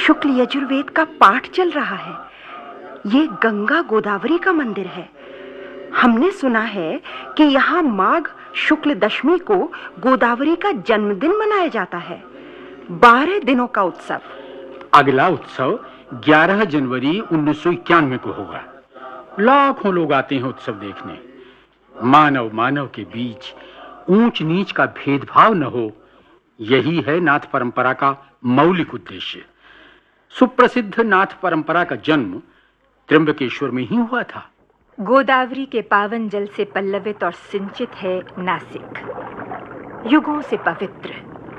शुक्ल यजुर्वेद का पाठ चल रहा है। ये गंगा गोदावरी का मंदिर है। हमने सुना है कि यहाँ माघ शुक्ल दशमी को गोदावरी का जन्मदिन मनाया जाता है। 12 दिनों का उत्सव। अगला उत्सव 11 जनवरी 1991 को होगा। लाखों लोग आते हैं उत्सव देखने। मानव मानव के बीच ऊंच नीच का भेदभाव न हो, यही है नाथ परंपरा का मौलिक उद्देश्य। सुप्रसिद्ध नाथ परंपरा का जन्म त्र्यंबकेश्वर में ही हुआ था। गोदावरी के पावन जल से पल्लवित और सिंचित है नासिक, युगों से पवित्र।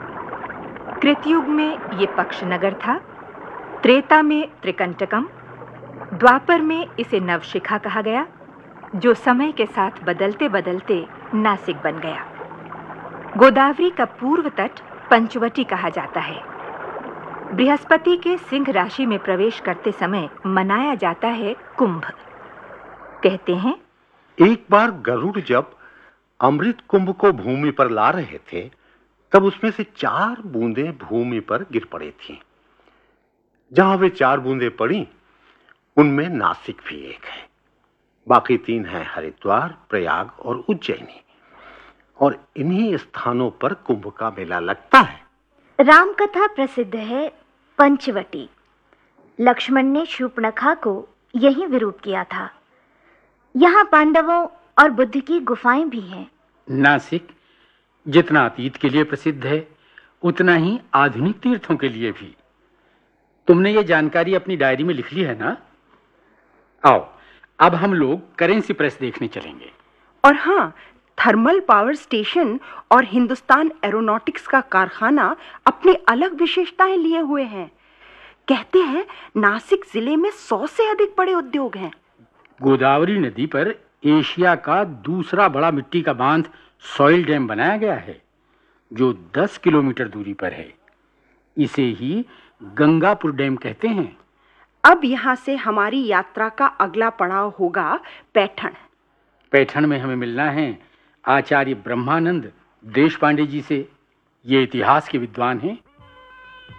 कृतयुग में ये पक्षनगर था, त्रेता में त्रिकंटकम, द्वापर में इसे नवशिखा कहा गया, जो समय के साथ बदलते बदलते नासिक बन गया। गोदावरी का पूर्व तट पंचवटी कहा जाता है। बृहस्पति के सिंह राशि में प्रवेश करते समय मनाया जाता है कुंभ। कहते हैं, एक बार गरुड़ जब अमृत कुंभ को भूमि पर ला रहे थे, तब उसमें से 4 बूंदें भूमि पर गिर पड़ी थीं। जहां वे 4 बूंदें पड़ी, उनमें नासिक भी एक है। बाकी 3 हैं हरिद्वार, प्रयाग और उज्जैनी। और इन्हीं स्थानों पर कुंभ का मेला लगता है। राम कथा प्रसिद्ध है पंचवटी। लक्ष्मण ने शूर्पणखा को यहीं विरूप किया था। यहाँ पांडवों और बुद्ध की गुफाएं भी हैं। नासिक जितना अतीत के लिए प्रसिद्ध है, उतना ही आधुनिक तीर्थों के लिए भी। तुमने ये जानकारी अपनी डायरी में लिख ली है ना? आओ, अब हम लोग करेंसी प्रेस देखने चलेंगे। और हाँ, थर्मल पावर स्टेशन और हिंदुस्तान एरोनॉटिक्स का कारखाना अपनी अलग विशेषताएं लिए हुए हैं। कहते हैं नासिक जिले में 100 से अधिक बड़े उद्योग हैं। गोदावरी नदी पर एशिया का दूसरा बड़ा मिट्टी का बांध सॉइल डैम बनाया गया है, जो 10 किलोमीटर दूरी पर है। इसे ही गंगापुर डैम कहते हैं। अब यहाँ से हमारी यात्रा का अगला पड़ाव होगा पैठण। पैठण में हमें मिलना है आचार्य ब्रह्मानंद देशपांडे जी से। ये इतिहास के विद्वान हैं।